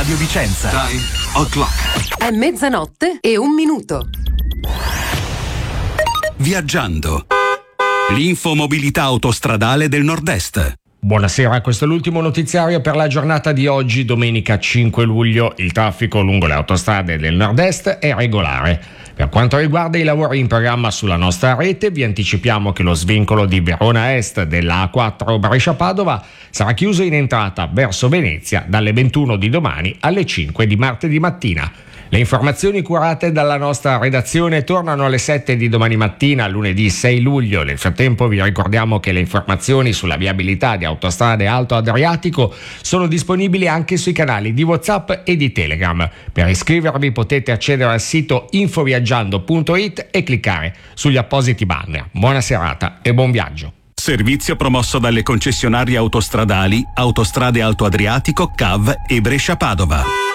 Radio Vicenza. Time o'clock. È mezzanotte e 1 minuto. Viaggiando. L'infomobilità autostradale del Nord-Est. Buonasera, questo è l'ultimo notiziario per la giornata di oggi, domenica 5 luglio. Il traffico lungo le autostrade del Nord-Est è regolare. Per quanto riguarda i lavori in programma sulla nostra rete, vi anticipiamo che lo svincolo di Verona Est della A4 Brescia-Padova sarà chiuso in entrata verso Venezia dalle 21 di domani alle 5 di martedì mattina. Le informazioni curate dalla nostra redazione tornano alle 7 di domani mattina, lunedì 6 luglio. Nel frattempo vi ricordiamo che le informazioni sulla viabilità di Autostrade Alto Adriatico sono disponibili anche sui canali di WhatsApp e di Telegram. Per iscrivervi potete accedere al sito infoviaggiando.it e cliccare sugli appositi banner. Buona serata e buon viaggio. Servizio promosso dalle concessionarie autostradali Autostrade Alto Adriatico, CAV e Brescia Padova.